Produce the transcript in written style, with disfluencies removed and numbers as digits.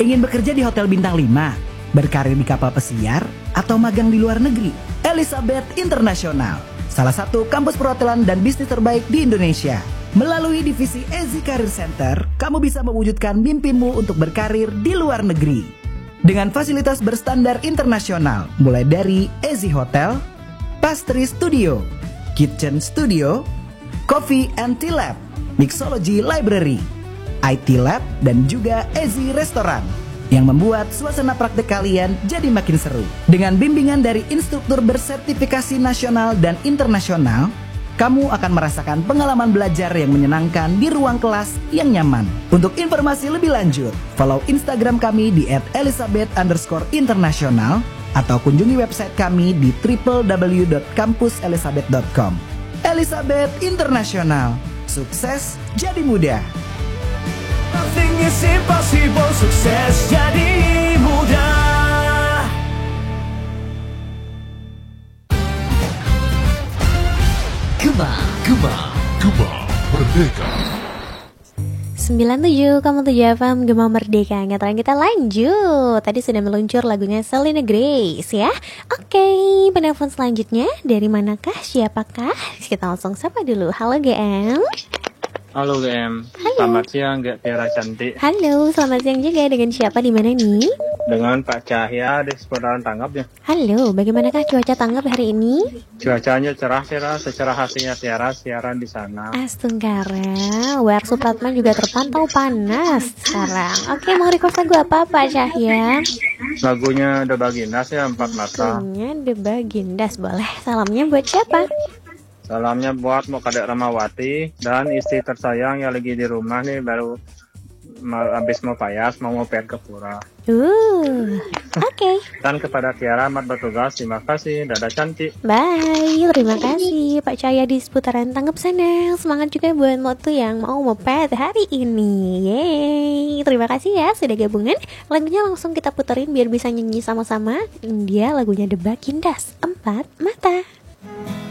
Ingin bekerja di hotel bintang 5, berkarir di kapal pesiar, atau magang di luar negeri? Elizabeth International, salah satu kampus perhotelan dan bisnis terbaik di Indonesia. Melalui divisi Ezi Career Center, kamu bisa mewujudkan mimpimu untuk berkarir di luar negeri. Dengan fasilitas berstandar internasional, mulai dari Ezi Hotel, Pastry Studio, Kitchen Studio, Coffee and Tea Lab, Mixology Library, IT Lab, dan juga Ezi Restoran yang membuat suasana praktek kalian jadi makin seru. Dengan bimbingan dari instruktur bersertifikasi nasional dan internasional, kamu akan merasakan pengalaman belajar yang menyenangkan di ruang kelas yang nyaman. Untuk informasi lebih lanjut, follow Instagram kami di @elizabeth_international atau kunjungi website kami di www.campuselizabeth.com. Elizabeth International, sukses jadi mudah. Nothing is impossible, sukses jadi mudah. Gema Merdeka 97,7 FM Gema Merdeka. Ngetren kita lanjut. Tadi sudah meluncur lagunya Selena Grace ya. Oke, penelpon selanjutnya dari manakah? Siapakah? Kita langsung sapa dulu. Halo GM. Halo GM. Halo. Selamat siang Gak Tiara Cantik. Halo, selamat siang juga. Dengan siapa di mana nih? Dengan Pak Cahya di seputaran Tanggap ya. Halo, bagaimanakah cuaca Tanggap hari ini? Cuacanya cerah secerah hatinya Tiara siaran di sana. Astungkara, WR Supratman juga terpantau panas sekarang. Oke, mau request lagu apa Pak Cahya? Lagunya The Bagindas ya, Empat Mata. Lagunya The Bagindas, boleh. Salamnya buat siapa? Salamnya buat mau kadek Ramawati dan istri tersayang yang lagi di rumah nih baru habis mau payas mau pengen ke pura. Oke. Dan kepada Tiara amat bertugas, terima kasih. Dadah cantik. Bye, terima kasih Pak Cahya di seputaran Tanggap sana. Semangat juga buat moto yang mau moped hari ini. Yeay, terima kasih ya sudah gabungan. Lagunya langsung kita puterin biar bisa nyanyi sama-sama. Dia lagunya The Bagindas, Empat Mata.